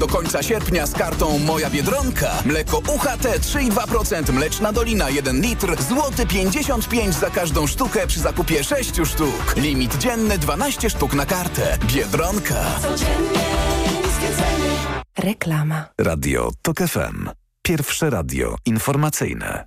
do końca sierpnia z kartą Moja Biedronka. Mleko UHT 3,2%, Mleczna Dolina 1 litr, złoty 55 za każdą sztukę przy zakupie 6 sztuk. Limit dzienny 12 sztuk na kartę. Biedronka. Reklama. Radio TOK FM. Pierwsze radio informacyjne.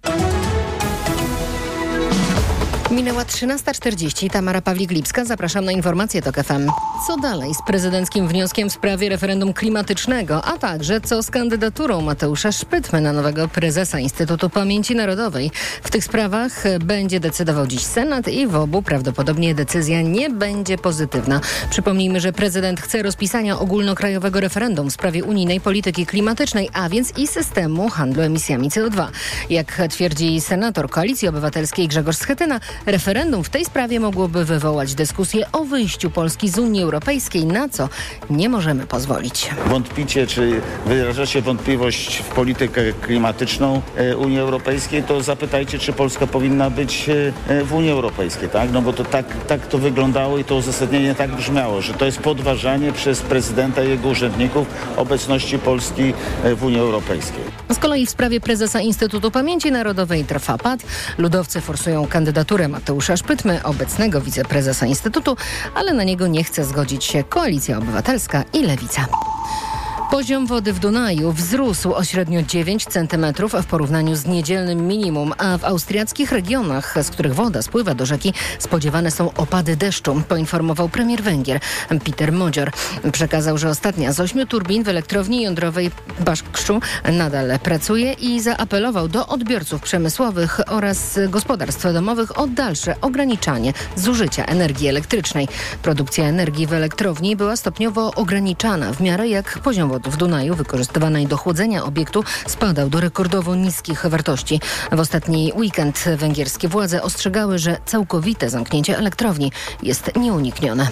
Minęła 13:40. Tamara Pawlik-Lipska. Zapraszam na informacje TOK FM. Co dalej z prezydenckim wnioskiem w sprawie referendum klimatycznego, a także co z kandydaturą Mateusza Szpytmy na nowego prezesa Instytutu Pamięci Narodowej. W tych sprawach będzie decydował dziś Senat i w obu prawdopodobnie decyzja nie będzie pozytywna. Przypomnijmy, że prezydent chce rozpisania ogólnokrajowego referendum w sprawie unijnej polityki klimatycznej, a więc i systemu handlu emisjami CO2. Jak twierdzi senator Koalicji Obywatelskiej Grzegorz Schetyna, referendum w tej sprawie mogłoby wywołać dyskusję o wyjściu Polski z Unii Europejskiej, na co nie możemy pozwolić. Wątpicie, czy wyrażacie wątpliwość w politykę klimatyczną Unii Europejskiej, to zapytajcie, czy Polska powinna być w Unii Europejskiej, tak? No bo to tak to wyglądało i to uzasadnienie tak brzmiało, że to jest podważanie przez prezydenta i jego urzędników obecności Polski w Unii Europejskiej. Z kolei w sprawie prezesa Instytutu Pamięci Narodowej trwa pad. Ludowcy forsują kandydaturę Mateusza Szpytmy, obecnego wiceprezesa Instytutu, ale na niego nie chce zgodzić się Koalicja Obywatelska i Lewica. Poziom wody w Dunaju wzrósł o średnio 9 cm w porównaniu z niedzielnym minimum, a w austriackich regionach, z których woda spływa do rzeki, spodziewane są opady deszczu, poinformował premier Węgier Peter Magyar. Przekazał, że ostatnia z 8 turbin w elektrowni jądrowej Baszkczu nadal pracuje i zaapelował do odbiorców przemysłowych oraz gospodarstw domowych o dalsze ograniczanie zużycia energii elektrycznej. Produkcja energii w elektrowni była stopniowo ograniczana w miarę jak poziom wody w Dunaju wykorzystywanej do chłodzenia obiektu spadał do rekordowo niskich wartości. W ostatni weekend węgierskie władze ostrzegały, że całkowite zamknięcie elektrowni jest nieuniknione.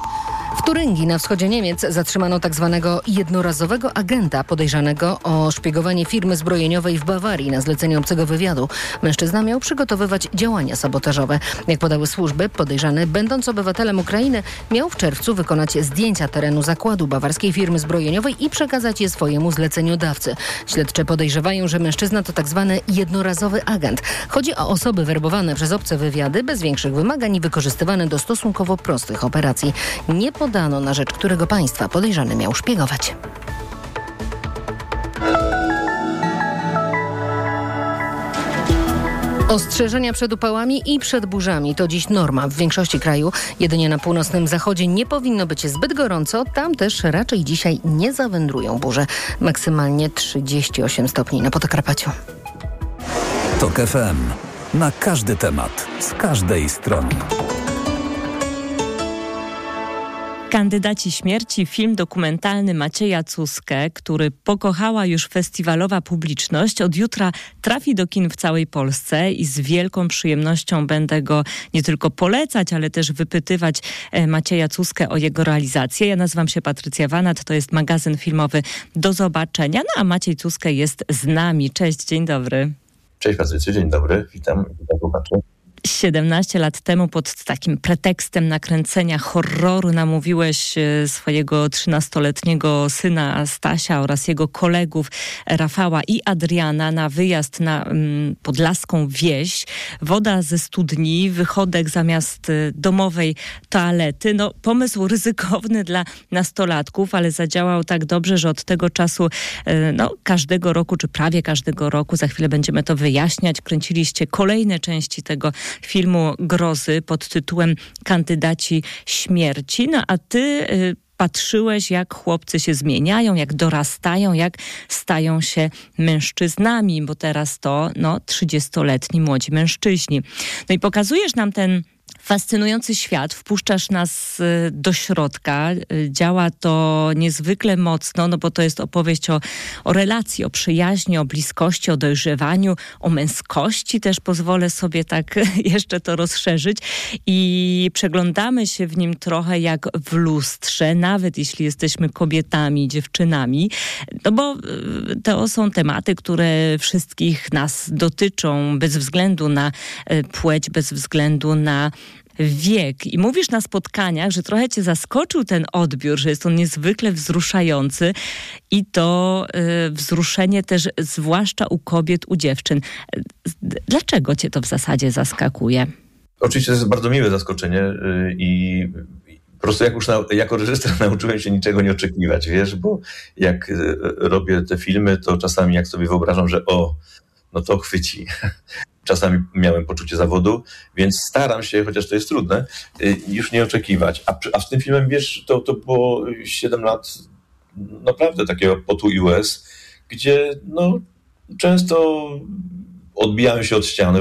W Turyngii na wschodzie Niemiec zatrzymano tzw. jednorazowego agenta podejrzanego o szpiegowanie firmy zbrojeniowej w Bawarii na zlecenie obcego wywiadu. Mężczyzna miał przygotowywać działania sabotażowe. Jak podały służby, podejrzany, będąc obywatelem Ukrainy, miał w czerwcu wykonać zdjęcia terenu zakładu bawarskiej firmy zbrojeniowej i przekazać je swojemu zleceniodawcy. Śledczy podejrzewają, że mężczyzna to tzw. jednorazowy agent. Chodzi o osoby werbowane przez obce wywiady bez większych wymagań i wykorzystywane do stosunkowo prostych operacji. Nie podano, na rzecz którego państwa podejrzany miał szpiegować. Ostrzeżenia przed upałami i przed burzami to dziś norma w większości kraju. Jedynie na północnym zachodzie nie powinno być zbyt gorąco. Tam też raczej dzisiaj nie zawędrują burze. Maksymalnie 38 stopni na Podkarpaciu. TOK FM. Na każdy temat. Z każdej strony. Kandydaci śmierci, film dokumentalny Macieja Cuskę, który pokochała już festiwalowa publiczność, od jutra trafi do kin w całej Polsce i z wielką przyjemnością będę go nie tylko polecać, ale też wypytywać Macieja Cuskę o jego realizację. Ja nazywam się Patrycja Wanat, to jest magazyn filmowy Do zobaczenia. No a Maciej Cuskę jest z nami. Cześć, dzień dobry. Cześć Patrycjo, dzień dobry, witam słuchaczy. 17 lat temu pod takim pretekstem nakręcenia horroru namówiłeś swojego 13-letniego syna Stasia oraz jego kolegów Rafała i Adriana na wyjazd na podlaską wieś. Woda ze studni, wychodek zamiast domowej toalety. No, pomysł ryzykowny dla nastolatków, ale zadziałał tak dobrze, że od tego czasu każdego roku, czy prawie każdego roku, za chwilę będziemy to wyjaśniać, kręciliście kolejne części tego filmu grozy pod tytułem Kandydaci śmierci. No a ty patrzyłeś, jak chłopcy się zmieniają, jak dorastają, jak stają się mężczyznami, bo teraz to 30-letni młodzi mężczyźni. No i pokazujesz nam ten fascynujący świat, wpuszczasz nas do środka. Działa to niezwykle mocno, bo to jest opowieść o relacji, o przyjaźni, o bliskości, o dojrzewaniu, o męskości też pozwolę sobie tak jeszcze to rozszerzyć i przeglądamy się w nim trochę jak w lustrze, nawet jeśli jesteśmy kobietami, dziewczynami, bo to są tematy, które wszystkich nas dotyczą bez względu na płeć, bez względu na wiek. I mówisz na spotkaniach, że trochę cię zaskoczył ten odbiór, że jest on niezwykle wzruszający i to wzruszenie też zwłaszcza u kobiet, u dziewczyn. Dlaczego cię to w zasadzie zaskakuje? Oczywiście to jest bardzo miłe zaskoczenie i po prostu jako reżyser nauczyłem się niczego nie oczekiwać, wiesz, bo jak robię te filmy, to czasami jak sobie wyobrażam, że no to chwyci. Czasami miałem poczucie zawodu, więc staram się, chociaż to jest trudne, już nie oczekiwać. A z tym filmem, wiesz, to było 7 lat naprawdę takiego potu i łez, gdzie no często odbijałem się od ściany.